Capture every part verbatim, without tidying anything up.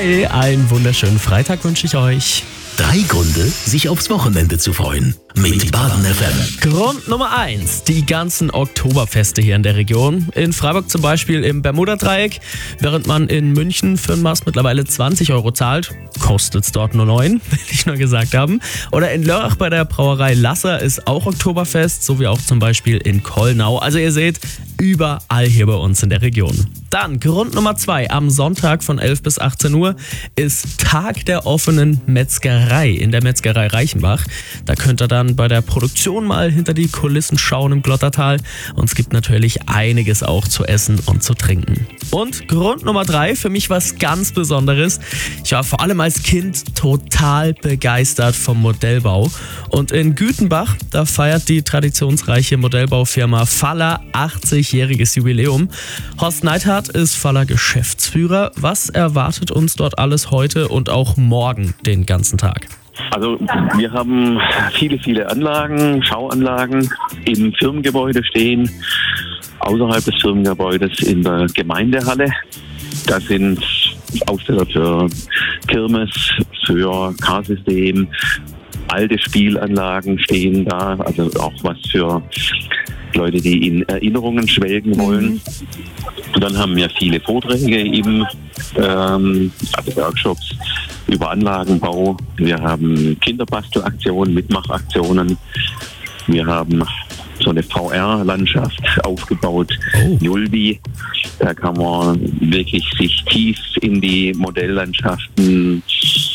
Hi, einen wunderschönen Freitag wünsche ich euch. Drei Gründe, sich aufs Wochenende zu freuen. Mit Baden F M. Grund Nummer eins, die ganzen Oktoberfeste hier in der Region. In Freiburg zum Beispiel im Bermuda-Dreieck. Während man in München für einen Mast mittlerweile zwanzig Euro zahlt, kostet es dort nur neun, will ich nur gesagt haben. Oder in Lörrach bei der Brauerei Lasser ist auch Oktoberfest, so wie auch zum Beispiel in Kollnau. Also ihr seht, überall hier bei uns in der Region. Dann Grund Nummer zwei, am Sonntag von elf bis achtzehn Uhr ist Tag der offenen Metzgerei in der Metzgerei Reichenbach. Da könnt ihr dann bei der Produktion mal hinter die Kulissen schauen im Glottertal. Und es gibt natürlich einiges auch zu essen und zu trinken. Und Grund Nummer drei, für mich was ganz Besonderes. Ich war vor allem als Kind total begeistert vom Modellbau. Und in Gütenbach, da feiert die traditionsreiche Modellbaufirma Faller achtzigjähriges Jubiläum. Horst Neidhardt ist Faller Geschäftsführer. Was erwartet uns dort alles heute und auch morgen den ganzen Tag? Also wir haben viele, viele Anlagen, Schauanlagen im Firmengebäude stehen, außerhalb des Firmengebäudes in der Gemeindehalle. Da sind Aussteller für Kirmes, für Carsystem, alte Spielanlagen stehen da, also auch was für Leute, die in Erinnerungen schwelgen wollen. Mhm. Und dann haben wir viele Vorträge im, ähm, also Workshops über Anlagenbau. Wir haben Kinderbastelaktionen, Mitmachaktionen. Wir haben so eine V R-Landschaft aufgebaut, oh. Julbi. Da kann man wirklich sich tief in die Modelllandschaften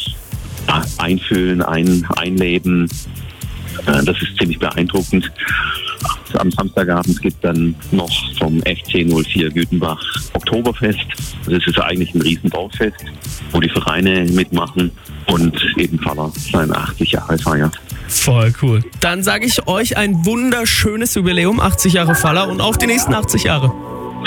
einfühlen, ein, einleben. Das ist ziemlich beeindruckend. Am Samstagabend gibt es dann noch vom F C null vier Gütenbach Oktoberfest. Das ist eigentlich ein Riesendorffest, wo die Vereine mitmachen und eben Faller seine achtzig Jahre feiert. Voll cool. Dann sage ich euch ein wunderschönes Jubiläum, achtzig Jahre Faller und auf die nächsten achtzig Jahre.